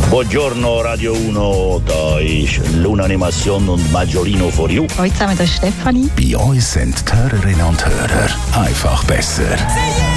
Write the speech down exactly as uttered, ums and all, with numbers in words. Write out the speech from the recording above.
Buongiorno Radio uno, da ist Lunanimation und Maggiolino for you. Hallo zusammen, das ist Stefanie. Bei uns sind die Hörerinnen und Hörer einfach besser.